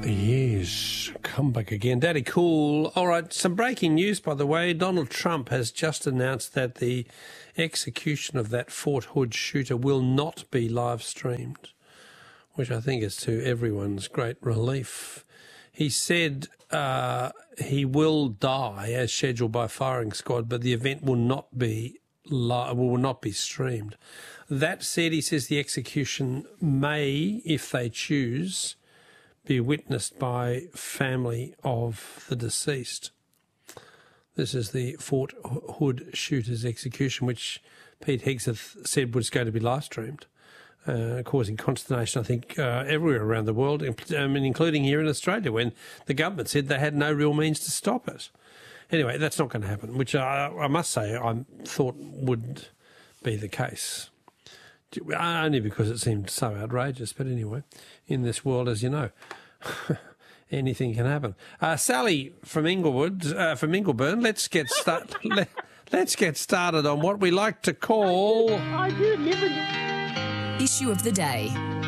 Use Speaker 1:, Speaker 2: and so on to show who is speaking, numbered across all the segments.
Speaker 1: Yes, come back again. Daddy Cool. All right, some breaking news, by the way. Donald Trump has just announced that the execution of that Fort Hood shooter will not be live streamed, which I think is to everyone's great relief. He said he will die as scheduled by firing squad, but the event will not be streamed. That said, he says the execution may, if they choose, be witnessed by family of the deceased. This is the Fort Hood shooter's execution, which Pete Hegseth said was going to be live streamed, causing consternation, I think, everywhere around the world, including here in Australia, when the government said they had no real means to stop it. Anyway, that's not going to happen, which I must say I thought would be the case. Only because it seemed so outrageous. But anyway, in this world, as you know, anything can happen. Sally from Ingleburn, let's get started on what we like to call...
Speaker 2: I do live in...
Speaker 3: Issue of the day.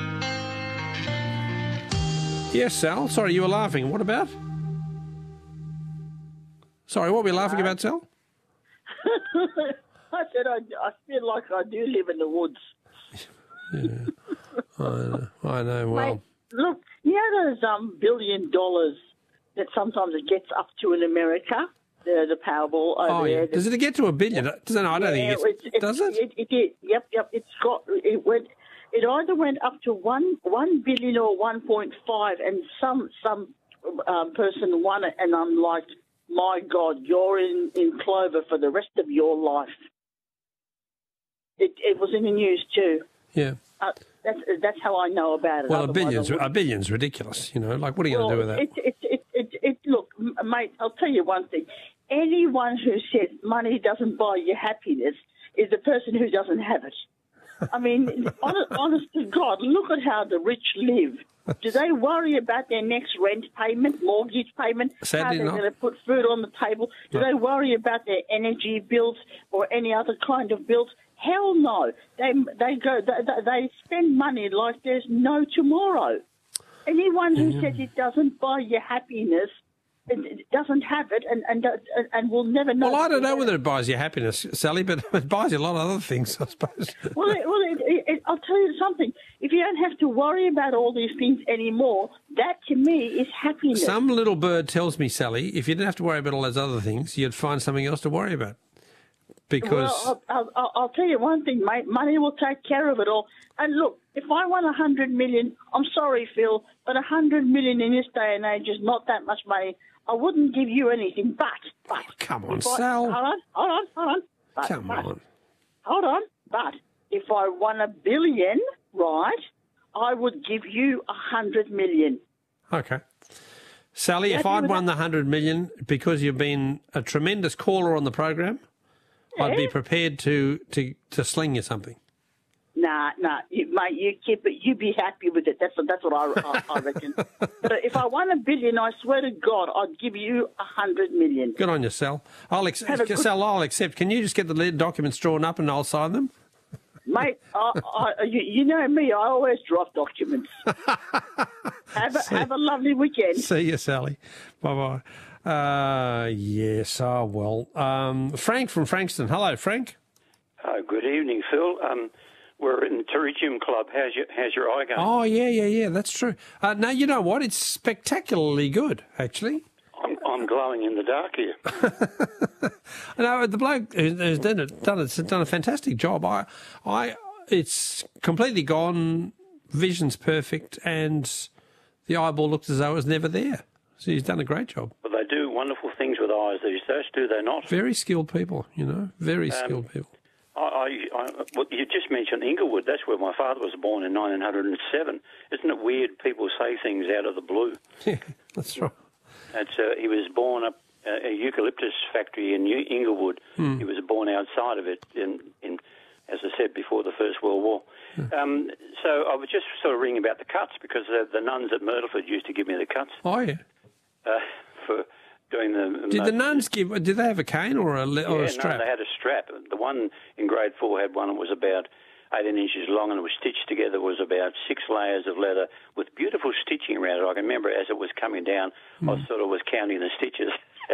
Speaker 1: Yes, Sal. Sorry, you were laughing. What about? Sorry, what were you laughing about, Sal?
Speaker 2: I said I feel like I do live in the woods.
Speaker 1: Yeah, I know. Well,
Speaker 2: mate, look, you know those $1 billion that sometimes it gets up to in America, the Powerball over there.
Speaker 1: Yeah. Does it get to $1 billion? I don't think it does it.
Speaker 2: It did. Yep. It either went up to $1 billion or 1.5, and some person won it, and I'm like, my God, you're in clover for the rest of your life. It was in the news too.
Speaker 1: Yeah.
Speaker 2: That's how I know about it.
Speaker 1: Well, a billion's ridiculous, you know. Like, what are you going to do with that?
Speaker 2: Look, mate, I'll tell you one thing. Anyone who says money doesn't buy you happiness is the person who doesn't have it. I mean, honest to God, look at how the rich live. Do they worry about their next rent payment, mortgage payment,
Speaker 1: Sadly
Speaker 2: how they're going to put food on the table? Do they worry about their energy bills or any other kind of bills? Hell no. They spend money like there's no tomorrow. Anyone who says it doesn't buy you happiness doesn't have it and will never know.
Speaker 1: Well, I don't know whether it buys you happiness, Sally, but it buys you a lot of other things, I suppose.
Speaker 2: Well, I'll tell you something. If you don't have to worry about all these things anymore, that to me is happiness.
Speaker 1: Some little bird tells me, Sally, if you didn't have to worry about all those other things, you'd find something else to worry about. Because...
Speaker 2: Well, I'll tell you one thing, mate. Money will take care of it all. And look, if I won $100 million, I'm sorry, Phil, but $100 million in this day and age is not that much money. I wouldn't give you anything, but...
Speaker 1: Come on, Sal.
Speaker 2: Hold on.
Speaker 1: Come on.
Speaker 2: Hold on. But if I won $1 billion, right, I would give you $100 million.
Speaker 1: Okay. Sally, if I'd won the $100 million because you've been a tremendous caller on the program, I'd be prepared to sling you something.
Speaker 2: Nah, mate, you keep it. You be happy with it. That's what I reckon. But if I won $1 billion, I swear to God, I'd give you $100 million.
Speaker 1: Good on you, Sal. I'll accept. Can you just get the documents drawn up and I'll sign them?
Speaker 2: Mate, you know me. I always drop documents. Have a lovely weekend.
Speaker 1: See you, Sally. Bye-bye. Yes, well. Frank from Frankston. Hello, Frank.
Speaker 4: Good evening, Phil. We're in the Terrarium Club. How's your eye going?
Speaker 1: Oh, yeah, that's true. No, you know what? It's spectacularly good, actually.
Speaker 4: I'm glowing in the dark here.
Speaker 1: No, the bloke who's done a fantastic job. It's completely gone, vision's perfect, and the eyeball looks as though it was never there. So he's done a great job.
Speaker 4: Well, they do wonderful things with eyes these days, do they not?
Speaker 1: Very skilled people, very skilled people.
Speaker 4: Well, you just mentioned Inglewood. That's where my father was born in 1907. Isn't it weird people say things out of the blue?
Speaker 1: Yeah, that's right.
Speaker 4: He was born up a eucalyptus factory in Inglewood. He was born outside of it, in as I said, before the First World War. So I was just sort of ringing about the cuts because the nuns at Myrtleford used to give me the cuts.
Speaker 1: Oh, yeah.
Speaker 4: For doing the...
Speaker 1: Did the nuns did they have a cane or a strap?
Speaker 4: No, they had a strap. The one in grade 4 had one that was about 18 inches long, and it was stitched together. It was about 6 layers of leather with beautiful stitching around it. I can remember as it was coming down, I sort of was counting the stitches.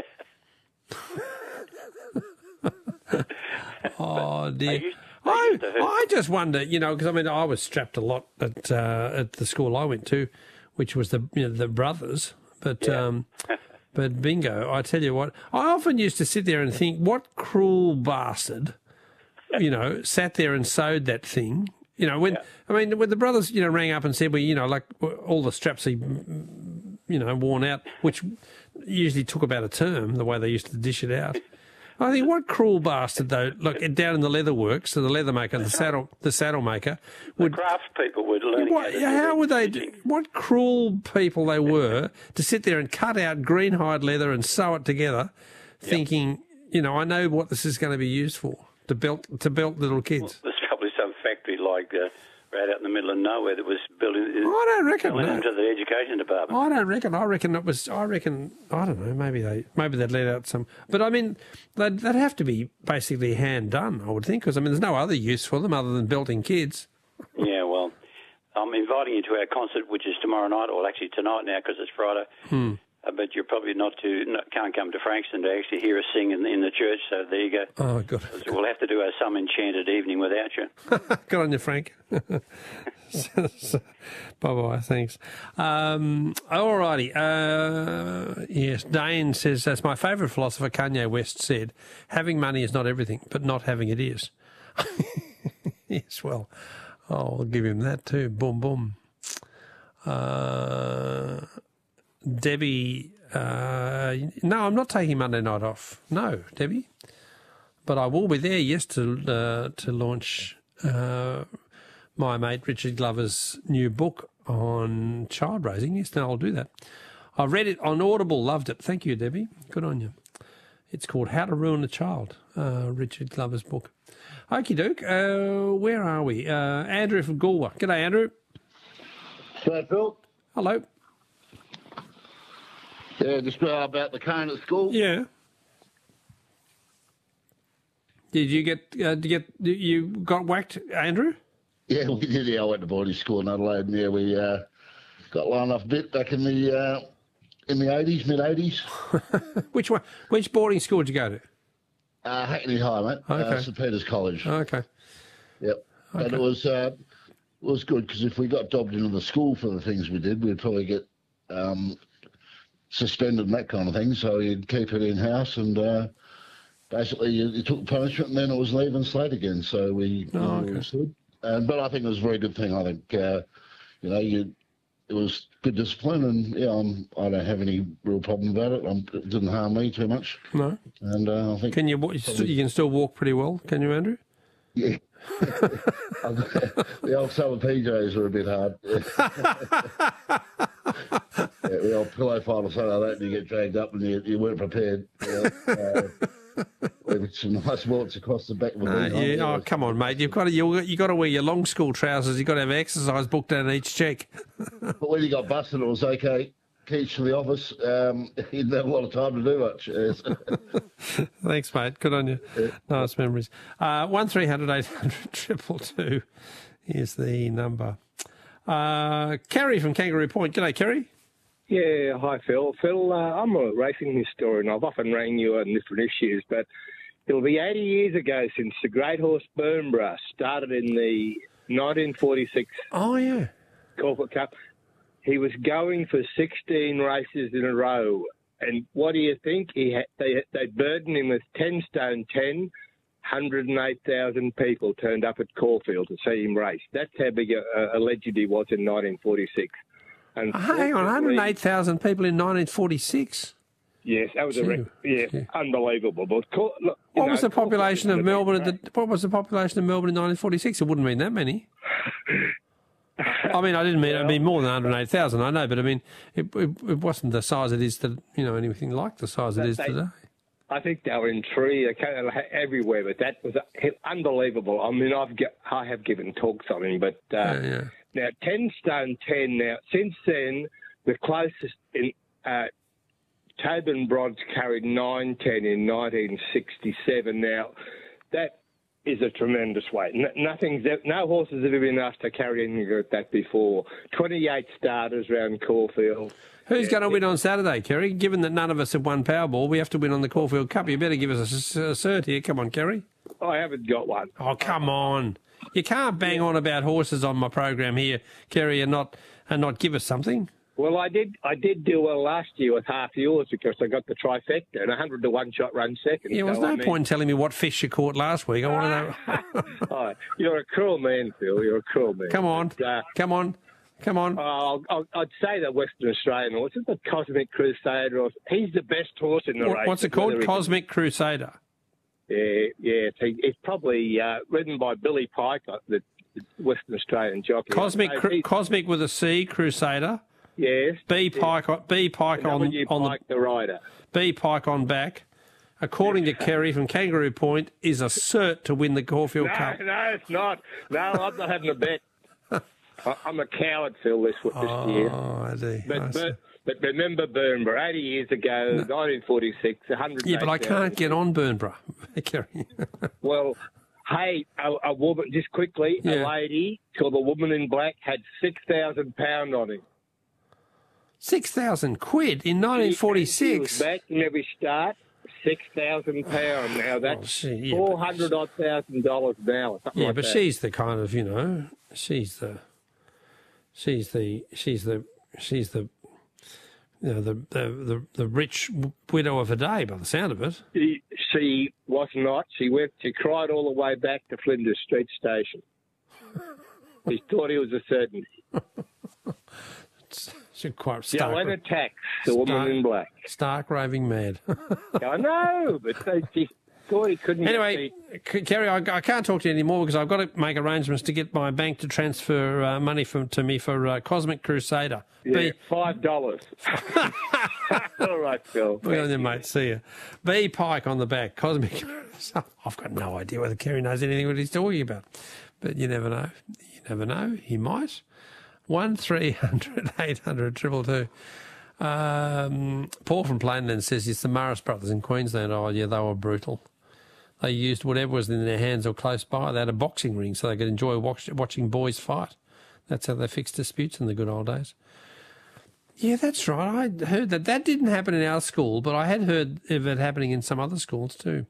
Speaker 1: Oh, dear. I just wonder, because I mean, I was strapped a lot at the school I went to, which was the brothers. But but bingo, I tell you what, I often used to sit there and think, what cruel bastard, sat there and sewed that thing. When the brothers, rang up and said, like all the straps are, worn out, which usually took about a term, the way they used to dish it out. I think, what cruel bastard, though, look, down in the leather works, so the leather maker, the saddle maker,
Speaker 4: the craftspeople were learning
Speaker 1: how would they do, what cruel people they were to sit there and cut out greenhide leather and sew it together, thinking, I know what this is going to be used for, to belt little kids.
Speaker 4: Well, there's probably some factory like right out in the middle of nowhere that was building.
Speaker 1: I don't reckon.
Speaker 4: Into the education department.
Speaker 1: I don't reckon. I reckon it was. I don't know. Maybe they'd let out some. But I mean, they'd have to be basically hand done. I would think, because there's no other use for them other than belting kids.
Speaker 4: Yeah, well, I'm inviting you to our concert, which is tomorrow night, or actually tonight now because it's Friday. But you're probably can't come to Frankston to actually hear us sing in the church. So there you go. Oh, good. We'll have to do some enchanted evening without you.
Speaker 1: Good on you, Frank. Bye-bye, thanks. All righty. Yes, Dane says, as my favourite philosopher Kanye West said, having money is not everything, but not having it is. Yes, well, I'll give him that too. Boom, boom. Debbie, no, I'm not taking Monday night off. No, Debbie. But I will be there, yes, to launch my mate Richard Glover's new book on child raising. Yes, no, I'll do that. I read it on Audible, loved it. Thank you, Debbie. Good on you. It's called How to Ruin a Child, Richard Glover's book. Okie doke, where are we? Andrew from Galway. G'day, Andrew.
Speaker 3: G'day, Phil.
Speaker 1: Hello.
Speaker 3: Yeah, just about the cane at school.
Speaker 1: Yeah. Did you you got whacked, Andrew?
Speaker 3: Yeah, we did. Yeah, I went to boarding school in Adelaide, and yeah, we got lined off a bit back in the 80s, mid 80s.
Speaker 1: Which one? Which boarding school did you go to?
Speaker 3: Hackney High, mate.
Speaker 1: Okay.
Speaker 3: St Peter's College.
Speaker 1: Okay.
Speaker 3: Yep. Okay. And it was good because if we got dobbed into the school for the things we did, we'd probably get suspended and that kind of thing. So you'd keep it in house, and basically you took punishment, and then it was leave and slate again. So we understood. But I think it was a very good thing. I think it was good discipline, and I don't have any real problem about it. It didn't harm me too much.
Speaker 1: No.
Speaker 3: And I think
Speaker 1: you can still walk pretty well, can you, Andrew?
Speaker 3: Yeah. The old summer PJs were a bit hard. The old pillow fight or something like that, and you get dragged up and you weren't prepared. With some nice warts across the back of the
Speaker 1: Oh, come on, mate. You've got to wear your long school trousers. You've got to have exercise booked down each check.
Speaker 3: But when you got busted, it was okay. Keys to the office. You didn't have a lot of time to do much.
Speaker 1: Thanks, mate. Good on you. Yeah. Nice memories. 1300 800 222 is the number. Kerry from Kangaroo Point. G'day, Kerry.
Speaker 5: Yeah, hi, Phil. Phil, I'm a racing historian. I've often rang you on different issues, but it'll be 80 years ago since the Great Horse Burnborough started in the 1946 Corporate Cup. He was going for 16 races in a row. And what do you think? They burdened him with 10 stone 10, 108,000 people turned up at Caulfield to see him race. That's how big a legend he was in 1946.
Speaker 1: Hang on, 108,000 people in 1946?
Speaker 5: Yes, that was unbelievable. But
Speaker 1: what was the population of Melbourne? What was the population of Melbourne in 1946? It wouldn't mean that many. I mean, I didn't mean it'd be more than 108,000. I know, but I mean, it wasn't the size it is anything like the size it is today.
Speaker 5: I think they were in tree, everywhere, but that was unbelievable. I mean, I have given talks on him, but now 10 stone 10. Now since then, the closest in Tobin Bronze carried 910 in 1967. Now that is a tremendous weight. No horse has ever been asked to carry anything like that before. 28 starters around Caulfield.
Speaker 1: Who's going to win on Saturday, Kerry? Given that none of us have won Powerball, we have to win on the Caulfield Cup. You better give us a cert here. Come on, Kerry.
Speaker 5: I haven't got one.
Speaker 1: Oh, come on. You can't bang on about horses on my program here, Kerry, and not give us something.
Speaker 5: Well, I did do well last year with half yours because I got the trifecta and 100 to 1 shot run second.
Speaker 1: Yeah, well, there's no point in telling me what fish you caught last week. I want to know.
Speaker 5: Oh, you're a cruel man, Phil. You're a cruel man.
Speaker 1: Come on.
Speaker 5: But,
Speaker 1: come on.
Speaker 5: I'd say that Western Australian horse is the Cosmic Crusader. He's the best horse in the race.
Speaker 1: What's it called? Cosmic Crusader.
Speaker 5: Yeah. It's probably ridden by Billy Pike, the Western Australian jockey.
Speaker 1: Cosmic with a C, Crusader.
Speaker 5: Yes.
Speaker 1: B Pike on
Speaker 5: the rider.
Speaker 1: B Pike on back. According to Kerry from Kangaroo Point, is a cert to win the Caulfield Cup.
Speaker 5: No, it's not. No, I'm not having a bet. I'm a coward, Phil, this year.
Speaker 1: Oh, I do.
Speaker 5: But remember Burnborough, 80 years ago, 1946, 100.
Speaker 1: Yeah, but I can't get on Burnborough, Kerry.
Speaker 5: Well, hey, a woman, just quickly, a lady called the Woman in Black had £6,000 on him.
Speaker 1: 6,000 quid in 1946.
Speaker 5: She was back in every start. £6,000 now. That's $400,000 now.
Speaker 1: Yeah, but she's the kind of, she's the rich widow of a day by the sound of it.
Speaker 5: She was not. She cried all the way back to Flinders Street Station. He thought he was a certainty.
Speaker 1: She's quite stark.
Speaker 5: Joanna Tax, the Woman in Black.
Speaker 1: Stark raving mad.
Speaker 5: I know, but she thought he couldn't.
Speaker 1: Anyway, Kerry, I can't talk to you anymore because I've got to make arrangements to get my bank to transfer money to me for Cosmic Crusader.
Speaker 5: Yeah, $5. All right, Phil.
Speaker 1: Well done, mate. See you. B Pike on the back. Cosmic. I've got no idea whether Kerry knows anything what he's talking about, but you never know. You never know. He might. 1300 800 222. Paul from Plainland says it's the Morris brothers in Queensland. Oh, yeah, they were brutal. They used whatever was in their hands or close by. They had a boxing ring so they could enjoy watching boys fight. That's how they fixed disputes in the good old days. Yeah, that's right. I heard that. That didn't happen in our school, but I had heard of it happening in some other schools too.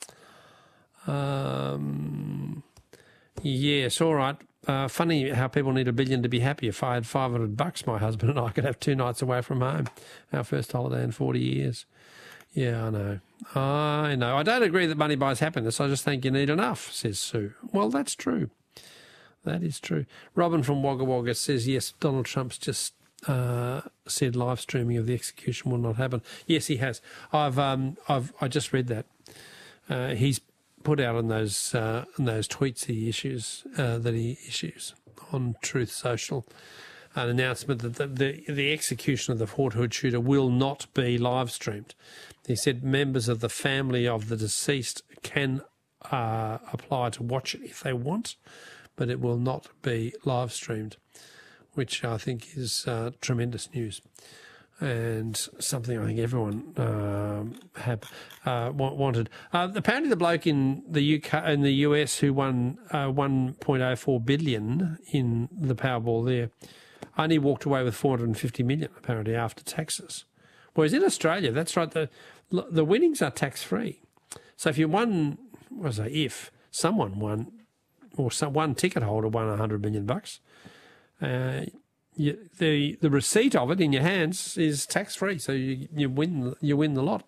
Speaker 1: Yes, all right. Funny how people need $1 billion to be happy. If I had $500, my husband and I could have 2 nights away from home. Our first holiday in 40 years. Yeah, I know. I know. I don't agree that money buys happiness. I just think you need enough, says Sue. Well, that's true. That is true. Robin from Wagga Wagga says, yes, Donald Trump's just said live streaming of the execution will not happen. Yes, he has. I just read that. He's put out on those tweets he issues on Truth Social an announcement that the execution of the Fort Hood shooter will not be live streamed. He said members of the family of the deceased can apply to watch it if they want, but it will not be live streamed, which I think is tremendous news. And something I think everyone wanted. Apparently, the bloke in the US who won $1.04 billion in the Powerball there only walked away with $450 million apparently after taxes. Whereas in Australia, that's right, the winnings are tax free. So if you won, if someone won, or one ticket holder won $100 million bucks. The receipt of it in your hands is tax free, so you win the lot.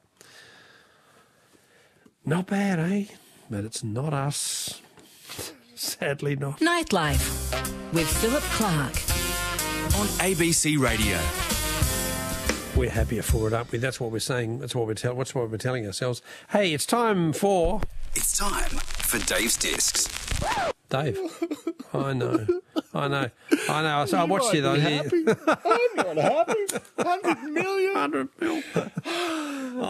Speaker 1: Not bad, eh? But it's not us. Sadly not.
Speaker 6: Nightlife with Philip Clark
Speaker 7: on ABC Radio.
Speaker 1: We're happier for it, aren't we? That's what we're saying. That's what we're telling ourselves. Hey, it's time for
Speaker 7: Dave's Discs.
Speaker 1: Dave. I know. So I watched you though.
Speaker 8: Happy? I'm not happy. 100 million.
Speaker 1: 100 mil.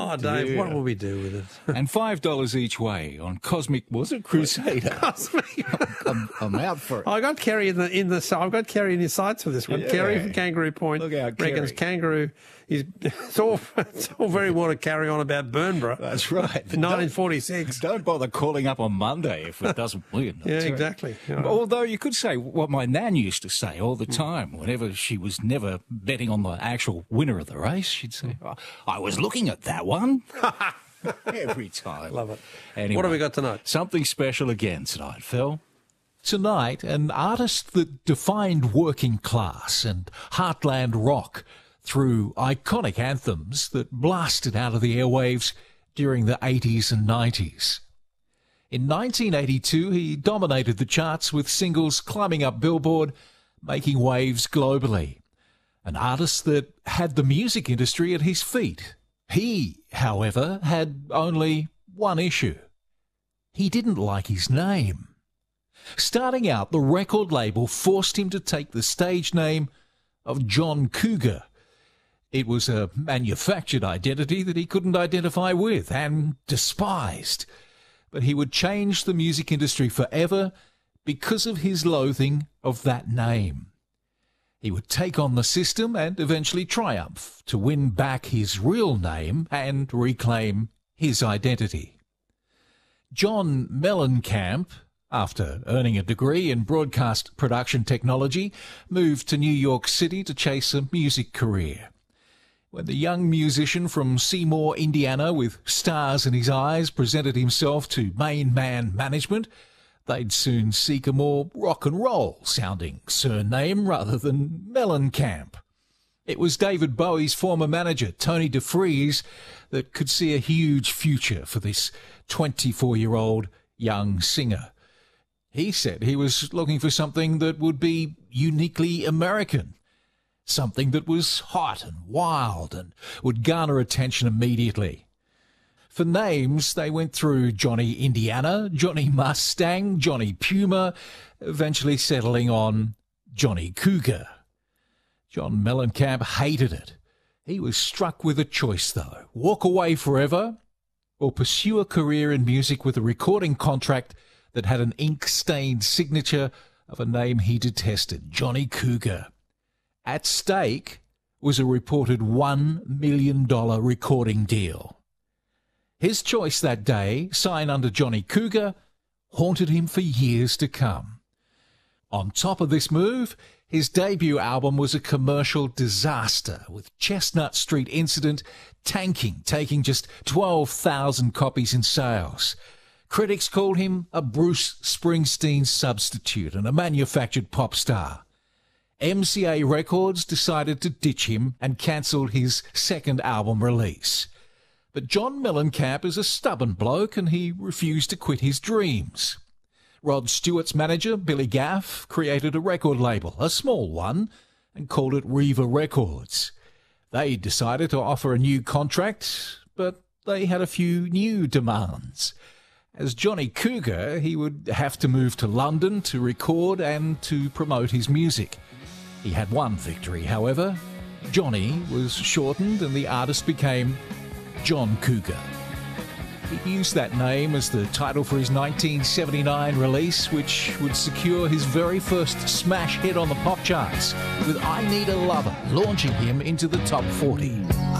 Speaker 1: Oh, Dave,
Speaker 8: dear.
Speaker 1: what will we do with it?
Speaker 8: And $5 each way on Cosmic, was it, Crusader? I'm out for it.
Speaker 1: I got Kerry in the. I've got Kerry in his sights for this one.
Speaker 8: Yeah.
Speaker 1: Kerry from Kangaroo Point
Speaker 8: Look out,
Speaker 1: reckons
Speaker 8: Kerry.
Speaker 1: Kangaroo is. It's all very well to carry on about Burnborough.
Speaker 8: That's right.
Speaker 1: 1946.
Speaker 8: Don't bother calling up on Monday if it doesn't win.
Speaker 1: Yeah, exactly. Yeah.
Speaker 8: Although you could say what my nan used to say all the time, whenever she was never betting on the actual winner of the race, she'd say, "Oh, I was looking at that one." Every time.
Speaker 1: Love it.
Speaker 8: Anyway,
Speaker 1: What have we got tonight?
Speaker 8: Something special again tonight, Phil. Tonight, an artist that defined working class and heartland rock through iconic anthems that blasted out of the airwaves during the 80s and 90s. In 1982, he dominated the charts with singles climbing up Billboard, making waves globally. An artist that had the music industry at his feet. He, however, had only one issue. He didn't like his name. Starting out, the record label forced him to take the stage name of John Cougar. It was a manufactured identity that he couldn't identify with and despised. But he would change the music industry forever because of his loathing of that name. He would take on the system and eventually triumph to win back his real name and reclaim his identity. John Mellencamp, after earning a degree in broadcast production technology, moved to New York City to chase a music career. When the young musician from Seymour, Indiana, with stars in his eyes, presented himself to Main Man Management, they'd soon seek a more rock and roll sounding surname rather than Mellencamp. It was David Bowie's former manager, Tony DeFries, that could see a huge future for this 24-year-old young singer. He said he was looking for something that would be uniquely American, something that was hot and wild and would garner attention immediately. For names, they went through Johnny Indiana, Johnny Mustang, Johnny Puma, eventually settling on Johnny Cougar. John Mellencamp hated it. He was struck with a choice, though. Walk away forever or pursue a career in music with a recording contract that had an ink-stained signature of a name he detested, Johnny Cougar. At stake was a reported $1 million recording deal. His choice that day, sign under Johnny Cougar, haunted him for years to come. On top of this move, his debut album was a commercial disaster, with Chestnut Street Incident taking just 12,000 copies in sales. Critics called him a Bruce Springsteen substitute and a manufactured pop star. MCA Records decided to ditch him and cancelled his second album release. But John Mellencamp is a stubborn bloke and he refused to quit his dreams. Rod Stewart's manager, Billy Gaff, created a record label, a small one, and called it Reva Records. They decided to offer a new contract, but they had a few new demands. As Johnny Cougar, he would have to move to London to record and to promote his music. He had one victory, however. Johnny was shortened and the artist became John Cougar. He used that name as the title for his 1979 release, which would secure his very first smash hit on the pop charts, with I Need a Lover launching him into the top 40.